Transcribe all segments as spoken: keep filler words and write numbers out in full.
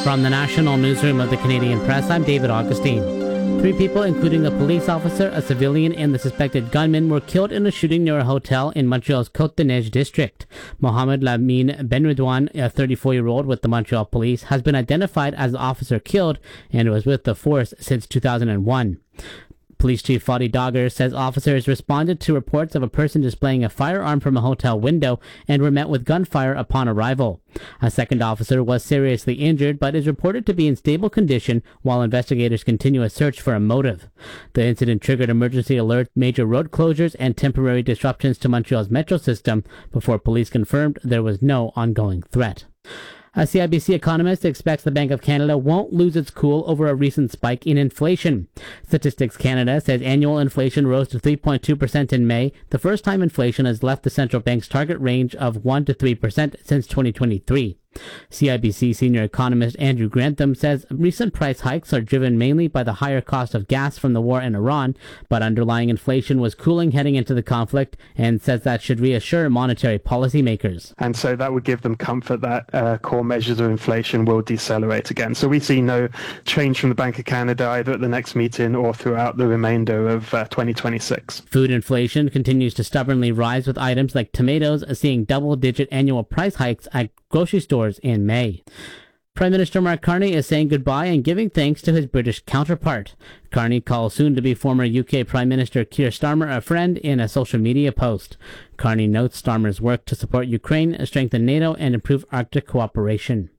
From the National Newsroom of the Canadian Press, I'm David Augustine. Three people, including a police officer, a civilian, and the suspected gunman, were killed in a shooting near a hotel in Montreal's Côte-des-Neiges district. Mohamed Lamine Benredouane, a thirty-four-year-old with the Montreal police, has been identified as the officer killed and was with the force since two thousand one. Police Chief Fadi Dogger says officers responded to reports of a person displaying a firearm from a hotel window and were met with gunfire upon arrival. A second officer was seriously injured but is reported to be in stable condition while investigators continue a search for a motive. The incident triggered emergency alerts, major road closures, and temporary disruptions to Montreal's metro system before police confirmed there was no ongoing threat. A C I B C economist expects the Bank of Canada won't lose its cool over a recent spike in inflation. Statistics Canada says annual inflation rose to three point two percent in May, the first time inflation has left the central bank's target range of one to three percent since twenty twenty-three. C I B C senior economist Andrew Grantham says recent price hikes are driven mainly by the higher cost of gas from the war in Iran, but underlying inflation was cooling heading into the conflict, and says that should reassure monetary policymakers. And so that would give them comfort that uh, core measures of inflation will decelerate again. So we see no change from the Bank of Canada either at the next meeting or throughout the remainder of uh, twenty twenty-six. Food inflation continues to stubbornly rise, with items like tomatoes seeing double-digit annual price hikes at grocery stores in May. Prime Minister Mark Carney is saying goodbye and giving thanks to his British counterpart. Carney calls soon-to-be former U K Prime Minister Keir Starmer a friend in a social media post. Carney notes Starmer's work to support Ukraine, strengthen NATO, and improve Arctic cooperation.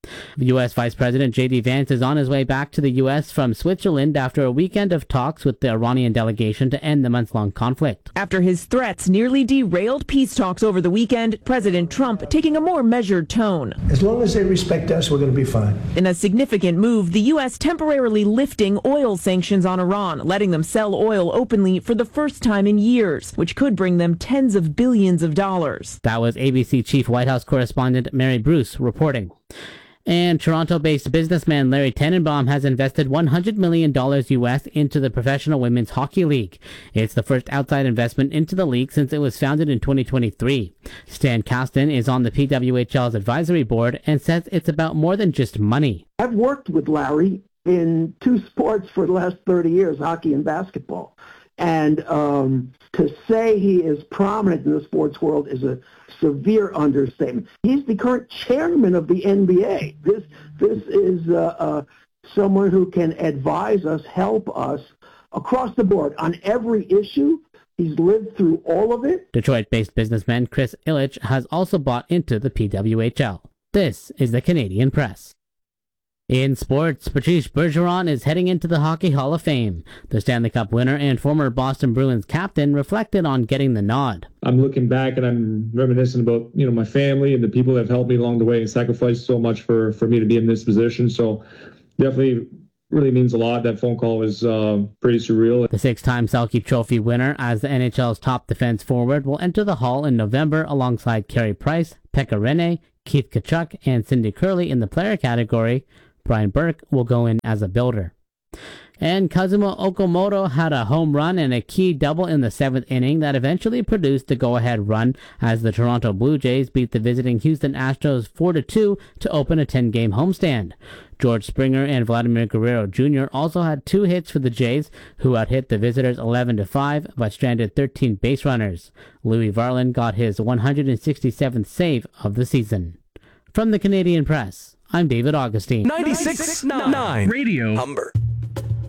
U S Vice President J D Vance is on his way back to the U S from Switzerland after a weekend of talks with the Iranian delegation to end the months-long conflict. After his threats nearly derailed peace talks over the weekend, President Trump taking a more measured tone. As long as they respect us, we're going to be fine. In a significant move, the U S temporarily lifting oil sanctions on Iran, letting them sell oil openly for the first time in years, which could bring them tens of billions of dollars. That was A B C Chief White House correspondent Mary Bruce reporting. And Toronto-based businessman Larry Tenenbaum has invested one hundred million dollars U S into the Professional Women's Hockey League. It's the first outside investment into the league since it was founded in twenty twenty-three. Stan Kasten is on the P W H L's advisory board and says it's about more than just money. I've worked with Larry in two sports for the last thirty years, hockey and basketball. And um, to say he is prominent in the sports world is a severe understatement. He's the current chairman of the N B A. This this is uh, uh, someone who can advise us, help us across the board on every issue. He's lived through all of it. Detroit-based businessman Chris Illich has also bought into the P W H L. This is the Canadian Press. In sports, Patrice Bergeron is heading into the Hockey Hall of Fame. The Stanley Cup winner and former Boston Bruins captain reflected on getting the nod. I'm looking back and I'm reminiscing about, you know, my family and the people that have helped me along the way and sacrificed so much for, for me to be in this position. So definitely really means a lot. That phone call was uh, pretty surreal. The six-time Selke Trophy winner as the N H L's top defense forward will enter the Hall in November alongside Carey Price, Pekka Rinne, Keith Tkachuk, and Cindy Curley in the player category. Brian Burke will go in as a builder. And Kazuma Okamoto had a home run and a key double in the seventh inning that eventually produced the go-ahead run as the Toronto Blue Jays beat the visiting Houston Astros four to two to open a ten-game homestand. George Springer and Vladimir Guerrero Junior also had two hits for the Jays, who out-hit the visitors eleven to five but stranded thirteen base runners. Louis Varland got his one hundred sixty-seventh save of the season. From the Canadian Press, I'm David Augustine. ninety-six point nine Radio Humber.